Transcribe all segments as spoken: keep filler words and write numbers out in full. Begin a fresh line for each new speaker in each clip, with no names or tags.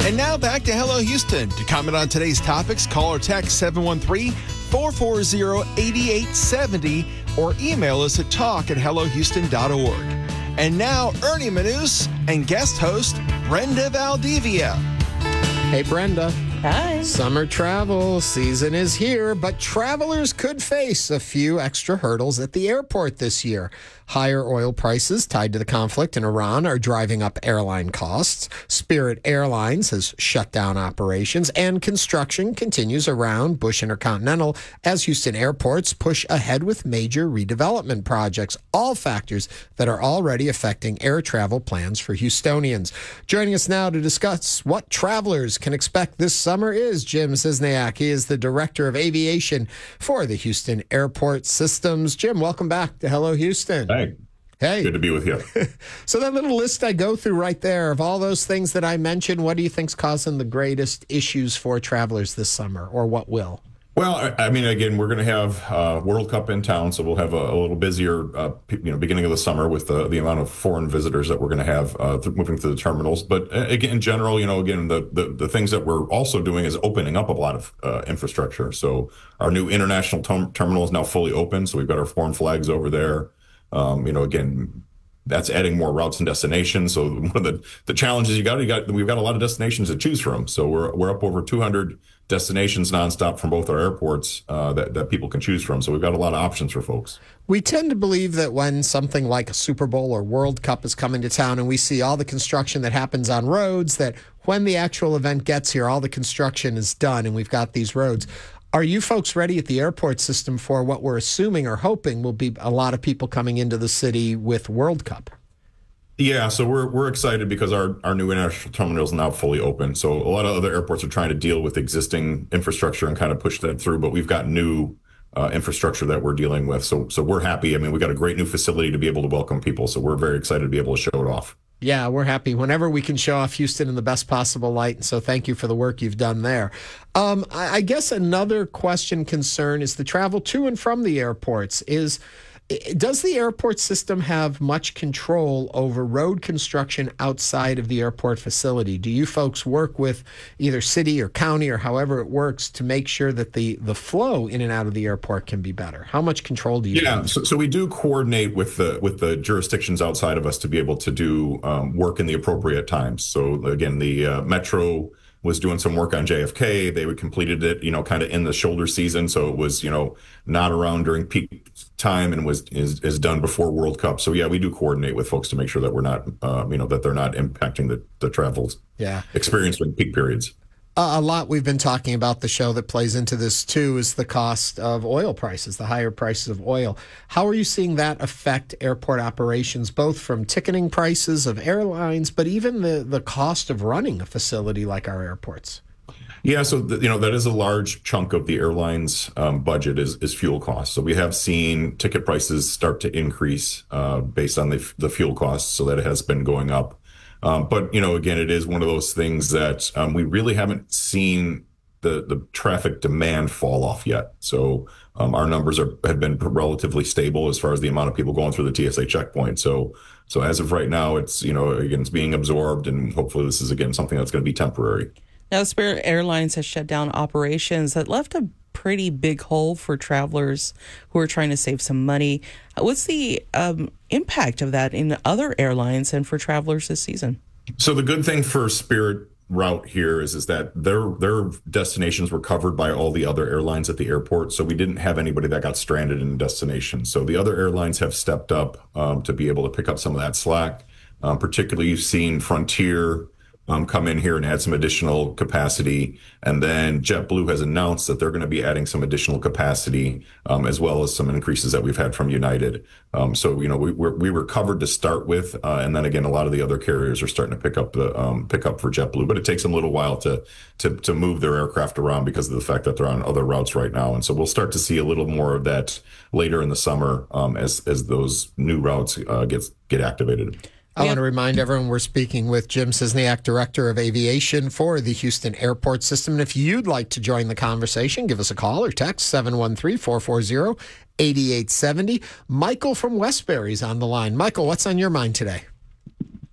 And now back to Hello Houston. To comment on today's topics, call or text seven one three, four four zero, eight eight seven zero or email us at talk at hello houston dot org. And now, Ernie Manus and guest host Brenda Valdivia.
Hey, Brenda.
Hi.
Summer travel season is here, but travelers could face a few extra hurdles at the airport this year. Higher oil prices tied to the conflict in Iran are driving up airline costs. Spirit Airlines has shut down operations, and construction continues around Bush Intercontinental as Houston airports push ahead with major redevelopment projects, all factors that are already affecting air travel plans for Houstonians. Joining us now to discuss what travelers can expect this summer is Jim Cisniak. He is the Director of Aviation for the Houston Airport Systems. Jim, welcome back to Hello Houston.
Hey.
Hey.
Good to be with you.
So that little list I go through right there of all those things that I mentioned, what do you think's causing the greatest issues for travelers this summer, or what will?
Well, I, I mean, again, we're going to have uh, World Cup in town, so we'll have a, a little busier, uh, you know, beginning of the summer with the, the amount of foreign visitors that we're going to have uh, th- moving through the terminals. But uh, again, in general, you know, again, the, the the things that we're also doing is opening up a lot of uh, infrastructure. So our new international term- terminal is now fully open, so we've got our foreign flags over there. Um, you know, again, that's adding more routes and destinations. So one of the, the challenges you got, you got, we've got a lot of destinations to choose from. So we're we're up over two hundred destinations nonstop from both our airports uh, that that people can choose from. So we've got a lot of options for folks.
We tend to believe that when something like a Super Bowl or World Cup is coming to town and we see all the construction that happens on roads, that when the actual event gets here, all the construction is done and we've got these roads. Are you folks ready at the airport system for what we're assuming or hoping will be a lot of people coming into the city with World Cup?
Yeah, so we're we're excited because our, our new international terminal is now fully open. So a lot of other airports are trying to deal with existing infrastructure and kind of push that through, but we've got new uh, infrastructure that we're dealing with. So so we're happy. I mean, we got a great new facility to be able to welcome people. So we're very excited to be able to show it off.
Yeah, we're happy whenever we can show off Houston in the best possible light. And so thank you for the work you've done there. Um, I, I guess another question, concern is the travel to and from the airports. Is Does the airport system have much control over road construction outside of the airport facility? Do you folks work with either city or county or however it works to make sure that the, the flow in and out of the airport can be better? How much control do you
yeah,
have?
So, so we do coordinate with the with the jurisdictions outside of us to be able to do um, work in the appropriate times. So again, the uh, Metro was doing some work on J F K. They would completed it, you know, kind of in the shoulder season. So it was, you know, not around during peak time and was is, is done before World Cup. So yeah, we do coordinate with folks to make sure that we're not, uh, you know, that they're not impacting the, the travel
yeah.
experience during peak periods.
Uh, a lot we've been talking about, the show that plays into this too, is the cost of oil prices, the higher prices of oil. How are you seeing that affect airport operations, both from ticketing prices of airlines, but even the, the cost of running a facility like our airports?
Yeah, so the, you know that is a large chunk of the airline's um, budget is is fuel costs. So we have seen ticket prices start to increase uh, based on the the fuel costs. So that has been going up. Um, but, you know, again, it is one of those things that um, we really haven't seen the, the traffic demand fall off yet. So um, our numbers are have been relatively stable as far as the amount of people going through the T S A checkpoint. So so as of right now, it's, you know, again, it's being absorbed. And hopefully this is, again, something that's going to be temporary.
Now, Spirit Airlines has shut down operations that left a pretty big hole for travelers who are trying to save some money. What's the um, impact of that in other airlines and for travelers this season?
So the good thing for Spirit route here is, is that their their destinations were covered by all the other airlines at the airport. So we didn't have anybody that got stranded in a destination. So the other airlines have stepped up um, to be able to pick up some of that slack. Um, particularly, you've seen Frontier Um, come in here and add some additional capacity. And then JetBlue has announced that they're going to be adding some additional capacity, um, as well as some increases that we've had from United. Um, so, you know, we, we're, we were covered to start with. Uh, and then again, a lot of the other carriers are starting to pick up the um, pick up for JetBlue, but it takes them a little while to, to, to move their aircraft around because of the fact that they're on other routes right now. And so we'll start to see a little more of that later in the summer um, as, as those new routes uh, get, get activated.
I want to remind everyone we're speaking with Jim Cisniak, Director of Aviation for the Houston Airport System. And if you'd like to join the conversation, give us a call or text seven one three, four four zero, eight eight seven zero. Michael from Westbury is on the line. Michael, what's on your mind today?
Uh,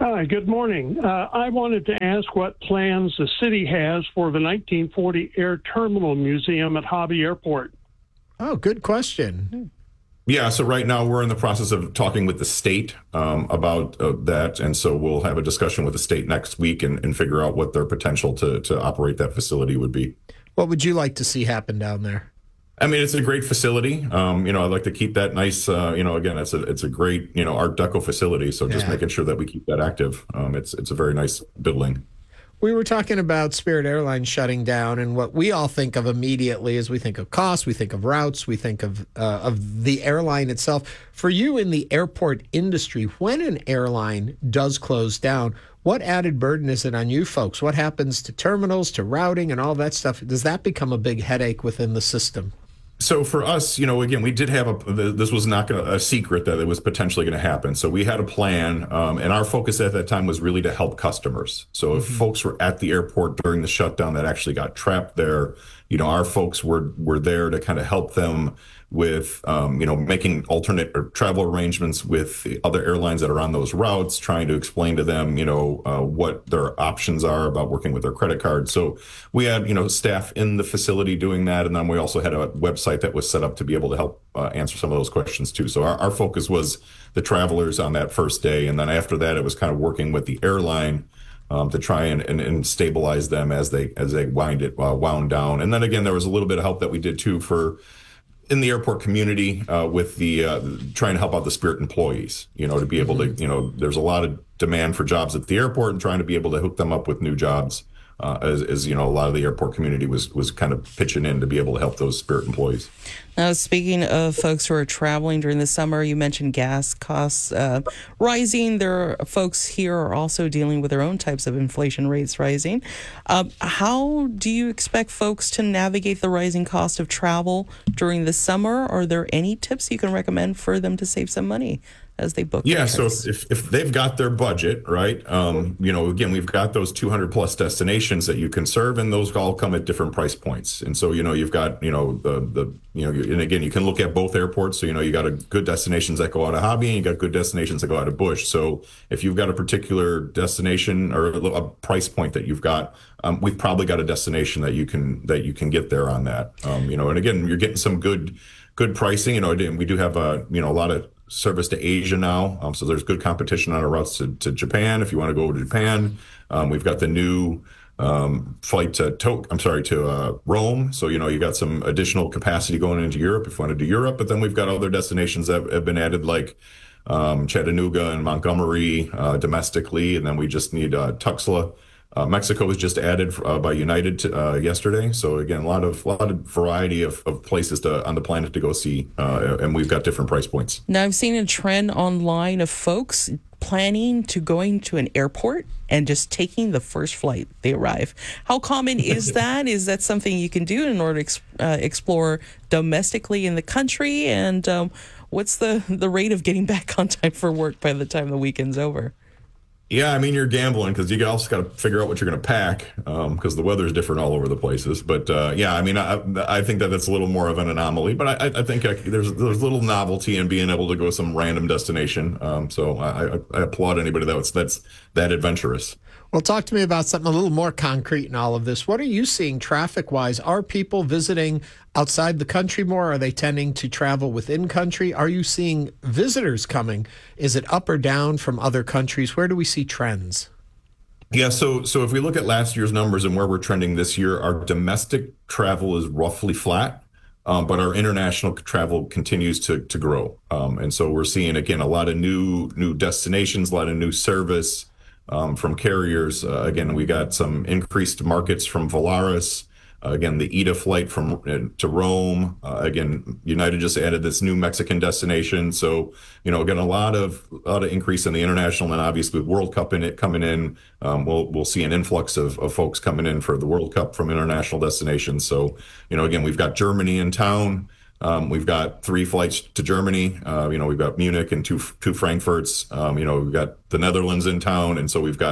Hi, good morning. Uh, I wanted to ask what plans the city has for the nineteen forty Air Terminal Museum at Hobby Airport.
Oh, good question.
Yeah, so right now we're in the process of talking with the state um, about uh, that. And so we'll have a discussion with the state next week and, and figure out what their potential to, to operate that facility would be.
What would you like to see happen down there?
I mean, it's a great facility. Um, you know, I'd like to keep that nice, uh, you know, again, it's a it's a great, you know, Art Deco facility. So just
Yeah.
making sure that we keep that active. Um, it's it's a very nice building.
We were talking about Spirit Airlines shutting down, and what we all think of immediately is we think of costs, we think of routes, we think of uh, of the airline itself. For you in the airport industry, when an airline does close down, what added burden is it on you folks? What happens to terminals, to routing, and all that stuff? Does that become a big headache within the system?
So for us, you know, again, we did have a, this was not gonna, a secret that it was potentially going to happen. So we had a plan, um, and our focus at that time was really to help customers. So if mm-hmm. folks were at the airport during the shutdown that actually got trapped there, you know, our folks were were there to kind of help them with, um, you know, making alternate or travel arrangements with the other airlines that are on those routes, trying to explain to them, you know, uh, what their options are about working with their credit card. So we had, you know, staff in the facility doing that. And then we also had a website that was set up to be able to help uh, answer some of those questions too. So our, our focus was the travelers on that first day. And then after that, it was kind of working with the airline Um, to try and, and, and stabilize them as they as they wind it uh, wound down. And then again, there was a little bit of help that we did too for in the airport community uh, with the uh, trying to help out the Spirit employees. You know, to be able to, you know, there's a lot of demand for jobs at the airport, and trying to be able to hook them up with new jobs. Uh, as, as you know, a lot of the airport community was was kind of pitching in to be able to help those Spirit employees.
Now, speaking of folks who are traveling during the summer, you mentioned gas costs uh, rising. There are folks here are also dealing with their own types of inflation rates rising. Um, how do you expect folks to navigate the rising cost of travel during the summer? Are there any tips you can recommend for them to save some money as they book?
Yeah, so if, if, if they've got their budget, right, um, you know, again, we've got those two hundred plus destinations that you can serve, and those all come at different price points. And so, you know, you've got, you know, the, the you know, and again, you can look at both airports. So, you know, you got a good destinations that go out of Hobby, and you got good destinations that go out of Bush. So if you've got a particular destination or a price point that you've got, um, we've probably got a destination that you can that you can get there on that. Um, you know, and again, you're getting some good good pricing. You know, we do have a, you know, a lot of service to Asia now. Um, so there's good competition on our routes to, to Japan. If you want to go over to Japan, um, we've got the new um, flight to, to I'm sorry, to uh, Rome. So, you know, you got some additional capacity going into Europe if you want to do Europe. But then we've got other destinations that have been added, like um, Chattanooga and Montgomery uh, domestically. And then we just need uh, Tuxtla. Uh, Mexico was just added uh, by United to, uh, yesterday. So again, a lot of lot of variety of, of places to, on the planet to go see, uh, and we've got different price points.
Now, I've seen a trend online of folks planning to going to an airport and just taking the first flight they arrive. How common is that? Is that something you can do in order to ex- uh, explore domestically in the country? And um, what's the, the rate of getting back on time for work by the time the weekend's over?
Yeah, I mean, you're gambling because you also got to figure out what you're going to pack because um, the weather is different all over the places. But uh, yeah, I mean, I, I think that that's a little more of an anomaly. But I, I think I, there's there's a little novelty in being able to go to some random destination. Um, so I, I, I applaud anybody that's that's that adventurous.
Well, talk to me about something a little more concrete in all of this. What are you seeing traffic-wise? Are people visiting outside the country more? Are they tending to travel within country? Are you seeing visitors coming? Is it up or down from other countries? Where do we see trends?
Yeah, so so if we look at last year's numbers and where we're trending this year, our domestic travel is roughly flat. Um, but our international travel continues to to grow. Um, and so we're seeing, again, a lot of new new destinations, a lot of new service. Um, from carriers. Uh, again, we got some increased markets from Volaris. Uh, again, the I T A flight from uh, to Rome. Uh, again, United just added this new Mexican destination. So, you know, again, a lot of a lot of increase in the international, and obviously with World Cup in it coming in, um, we'll we'll see an influx of, of folks coming in for the World Cup from international destinations. So, you know, again, we've got Germany in town. Um, we've got three flights to Germany. Uh, you know, we've got Munich and two two Frankfurts. Um, you know, we've got the Netherlands in town, and so we've got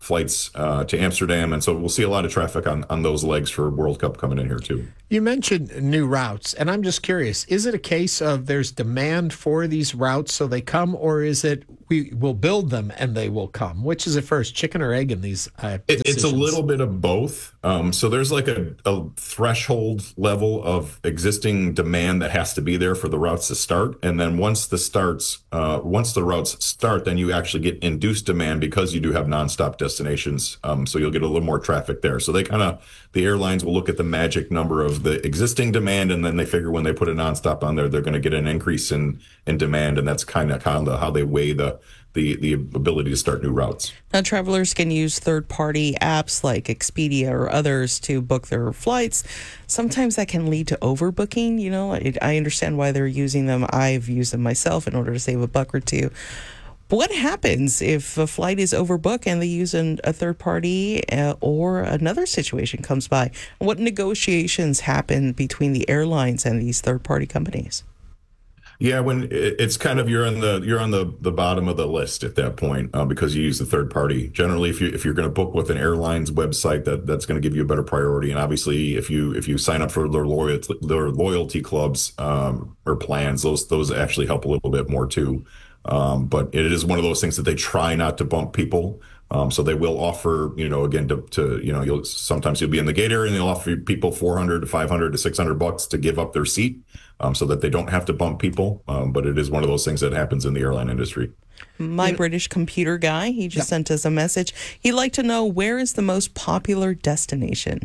flights uh, to Amsterdam. And so we'll see a lot of traffic on, on those legs for World Cup coming in here too.
You mentioned new routes, and I'm just curious, is it a case of there's demand for these routes so they come, or is it we will build them and they will come? Which is it first, chicken or egg in these uh,
it, It's a little bit of both. Um, so there's like a, a threshold level of existing demand that has to be there for the routes to start. And then once the starts, uh, once the routes start, then you actually get induced demand because you do have nonstop destinations. Um, so you'll get a little more traffic there. So they kind of, the airlines will look at the magic number of the existing demand, and then they figure when they put a nonstop on there, they're going to get an increase in in demand, and that's kind of kind of how they weigh the the the ability to start new routes.
Now, travelers can use third-party apps like Expedia or others to book their flights. Sometimes that can lead to overbooking. You know, it, I understand why they're using them. I've used them myself in order to save a buck or two. What happens if a flight is overbooked and they use an, a third party uh, or another situation comes by? What negotiations happen between the airlines and these third party companies?
Yeah, when it, it's kind of you're on the you're on the, the bottom of the list at that point uh, because you use the third party. Generally, if you if you're going to book with an airline's website, that that's going to give you a better priority. And obviously, if you if you sign up for their loyalty their loyalty clubs um, or plans, those those actually help a little bit more too. Um, but it is one of those things that they try not to bump people. Um, so they will offer, you know, again, to, to, you know, you'll sometimes you'll be in the gate area and they'll offer people four hundred to five hundred to six hundred bucks to give up their seat um, so that they don't have to bump people. Um, but it is one of those things that happens in the airline industry.
My you British computer guy, he just yeah. sent us a message. He'd like to know, where is the most popular destination?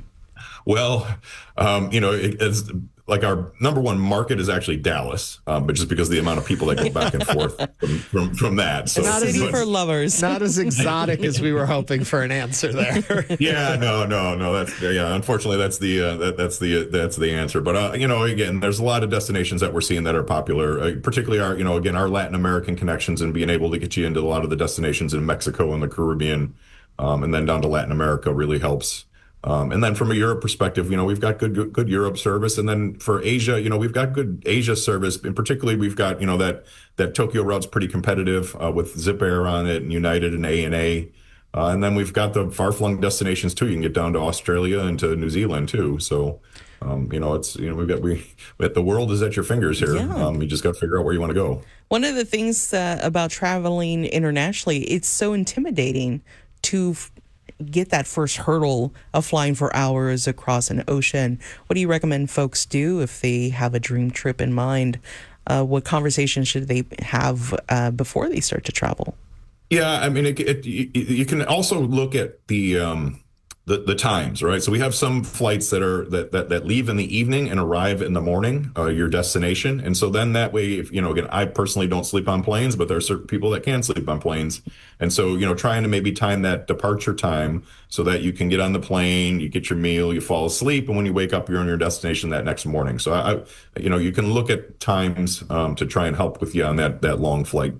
Well, um, you know, it, it's like our number one market is actually Dallas, um, but just because of the amount of people that go back and forth from, from, from that.
So, not a city for lovers.
Not as exotic as we were hoping for an answer there.
yeah, no, no, no. That's yeah. Unfortunately, that's the uh, that, that's the uh, that's the answer. But uh, you know, again, there's a lot of destinations that we're seeing that are popular, uh, particularly our you know again our Latin American connections and being able to get you into a lot of the destinations in Mexico and the Caribbean, um, and then down to Latin America really helps. Um, and then from a Europe perspective, you know, we've got good, good, good Europe service. And then for Asia, you know, we've got good Asia service. And particularly, we've got, you know, that that Tokyo route's pretty competitive uh, with Zip Air on it and United and A N A. Uh, and then we've got the far-flung destinations, too. You can get down to Australia and to New Zealand, too. So, um, you know, it's, you know, we've got, we, the world is at your fingers here.
Yeah.
Um, you just got to figure out where you want to go.
One of the things uh, about traveling internationally, it's so intimidating to f- get that first hurdle of flying for hours across an ocean. What do you recommend folks do if they have a dream trip in mind? Uh, what conversations should they have uh, before they start to travel?
Yeah, I mean, it, it, you can also look at the um, the the times, right? So we have some flights that are that that, that leave in the evening and arrive in the morning, uh, your destination, and so then that way, if you know, again, I personally don't sleep on planes, but there are certain people that can sleep on planes, and so you know, trying to maybe time that departure time so that you can get on the plane, you get your meal, you fall asleep, and when you wake up, you're on your destination that next morning. So I, you know, you can look at times um, to try and help with you on that that long flight.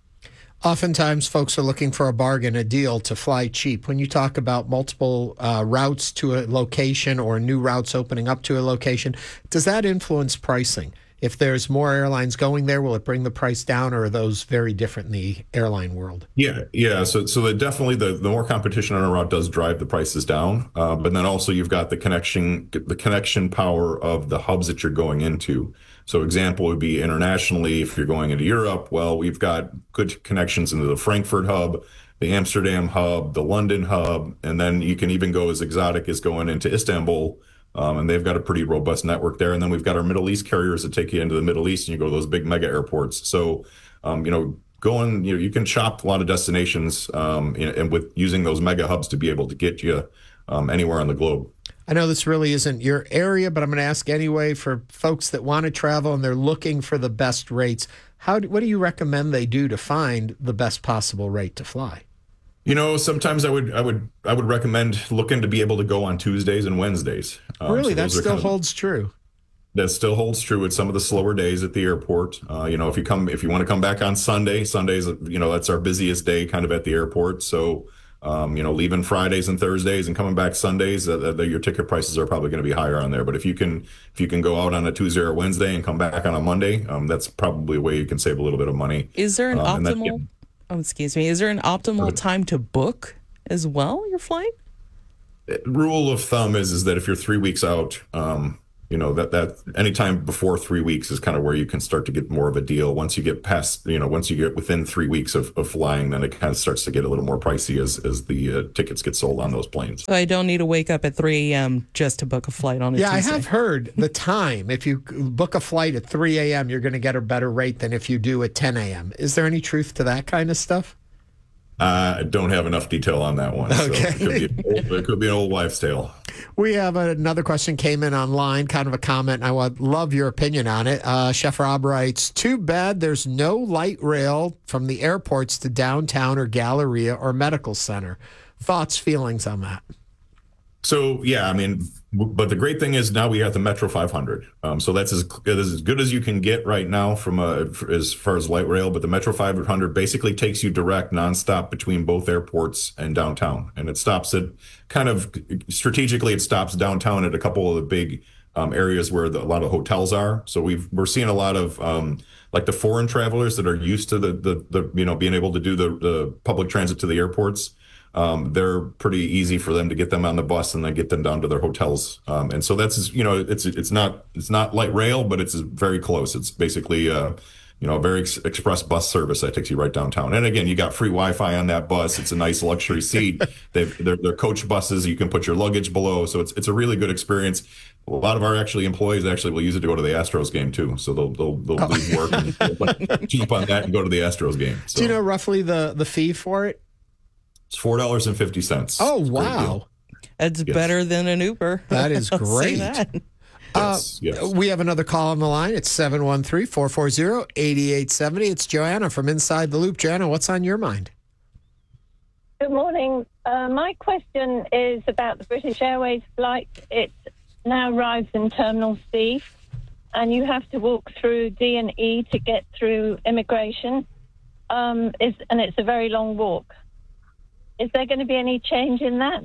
Oftentimes, folks are looking for a bargain, a deal to fly cheap. When you talk about multiple uh, routes to a location or new routes opening up to a location, does that influence pricing? If there's more airlines going there, will it bring the price down, or are those very different in the airline world?
Yeah, yeah. So, so that definitely the, the more competition on a route does drive the prices down. Uh, but then also you've got the connection, the connection power of the hubs that you're going into. So, example would be internationally, if you're going into Europe, well, we've got good connections into the Frankfurt hub, the Amsterdam hub, the London hub, and then you can even go as exotic as going into Istanbul. Um, and they've got a pretty robust network there. And then we've got our Middle East carriers that take you into the Middle East and you go to those big mega airports. So, um, you know, going, you know, you can shop a lot of destinations um, and with using those mega hubs to be able to get you um, anywhere on the globe.
I know this really isn't your area, but I'm going to ask anyway for folks that want to travel and they're looking for the best rates. How do, what do you recommend they do to find the best possible rate to fly?
You know, sometimes I would, I would, I would recommend looking to be able to go on Tuesdays and Wednesdays.
Um, really, so that still kind of, holds true.
That still holds true at some of the slower days at the airport. Uh, you know, if you come, if you want to come back on Sunday, Sundays, you know, that's our busiest day, kind of at the airport. So, um, you know, leaving Fridays and Thursdays and coming back Sundays, uh, the, your ticket prices are probably going to be higher on there. But if you can, if you can go out on a Tuesday or Wednesday and come back on a Monday, um, that's probably a way you can save a little bit of money.
Is there an
um,
optimal?
Then,
Oh, excuse me. Is there an optimal time to book as well, you're flying?
Rule of thumb is is that if you're three weeks out, um, you know, that that anytime before three weeks is kind of where you can start to get more of a deal. Once you get past, you know, once you get within three weeks of, of flying, then it kind of starts to get a little more pricey as as the uh, tickets get sold on those planes.
So I don't need to wake up at three a.m. just to book a flight on a
Yeah,
Tuesday.
I have heard the time. If you book a flight at three a.m., you're going to get a better rate than if you do at ten a.m. Is there any truth to that kind of stuff?
Uh, I don't have enough detail on that one.
Okay.
So it could be an old, it could be an old wives' tale.
We have another question came in online, kind of a comment, and I would love your opinion on it. Uh, Chef Rob writes, too bad there's no light rail from the airports to downtown or Galleria or Medical Center. Thoughts, feelings on that?
So, yeah, I mean, but the great thing is now we have the Metro five hundred. Um, so that's as, as good as you can get right now from a, as far as light rail. But the Metro five hundred basically takes you direct nonstop between both airports and downtown. And it stops at kind of strategically, it stops downtown at a couple of the big um, areas where the, a lot of hotels are. So we've, we're seeing a lot of um, like the foreign travelers that are used to the, the, the you know, being able to do the, the public transit to the airports. Um, they're pretty easy for them to get them on the bus and then get them down to their hotels. Um, and so that's, you know, it's it's not it's not light rail, but it's very close. It's basically, uh, you know, a very ex- express bus service that takes you right downtown. And again, you got free Wi-Fi on that bus. It's a nice luxury seat. They've, they're, they're coach buses. You can put your luggage below. So it's it's a really good experience. A lot of our actually employees actually will use it to go to the Astros game too. So they'll they'll, they'll oh. leave work and jump on that and go to the Astros game. So.
Do you know roughly the, the fee for it?
It's four dollars and fifty cents.
Oh, wow.
It's
yes.
better than an Uber.
That is
I'll say
great.
that.
Yes,
uh,
yes.
We have another call on the line. It's seven one three, four four zero, eight eight seven zero. It's Joanna from Inside the Loop. Joanna, what's on your mind?
Good morning. Uh, my question is about the British Airways flight. It now arrives in Terminal C, and you have to walk through D and E to get through immigration, um, is, and it's a very long walk. Is there going to be any change in that?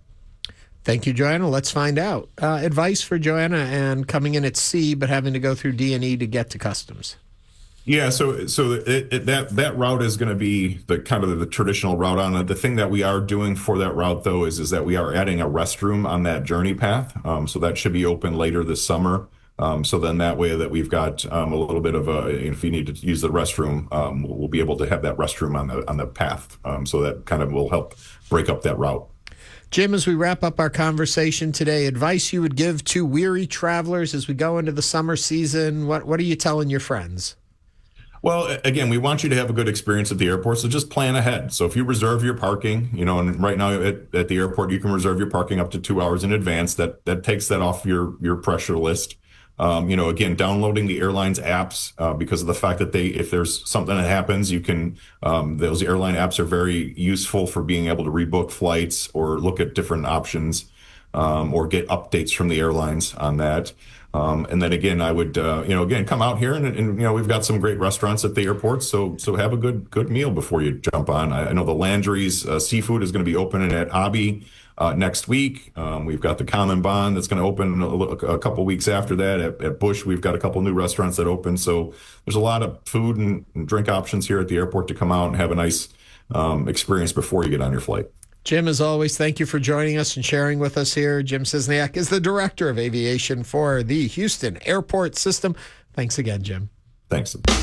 Thank you, Joanna. Let's find out. Uh, advice for Joanna and coming in at C, but having to go through D and E to get to customs.
Yeah, so so it, it, that that route is going to be the kind of the traditional route on it. The thing that we are doing for that route, though, is is that we are adding a restroom on that journey path. Um, so that should be open later this summer. Um, so then that way that we've got um, a little bit of a, if you need to use the restroom, um, we'll be able to have that restroom on the on the path. Um, so that kind of will help break up that route.
Jim, as we wrap up our conversation today, advice you would give to weary travelers as we go into the summer season, what what are you telling your friends?
Well, again, we want you to have a good experience at the airport, so just plan ahead. So if you reserve your parking, you know, and right now at, at the airport, you can reserve your parking up to two hours in advance. That that takes that off your your pressure list. Um, you know, again, downloading the airlines apps uh, because of the fact that they, if there's something that happens, you can, um, those airline apps are very useful for being able to rebook flights or look at different options um, or get updates from the airlines on that. Um, and then again, I would, uh, you know, again, come out here and, and, you know, we've got some great restaurants at the airport. So, so have a good, good meal before you jump on. I, I know the Landry's uh, seafood is going to be opening at Hobby uh, next week. Um, we've got the Common Bond that's going to open a, a couple weeks after that at, at Bush. We've got a couple new restaurants that open. So there's a lot of food and, and drink options here at the airport to come out and have a nice um, experience before you get on your flight.
Jim, as always, thank you for joining us and sharing with us here. Jim Cisniak is the Director of Aviation for the Houston Airport System. Thanks again, Jim.
Thanks.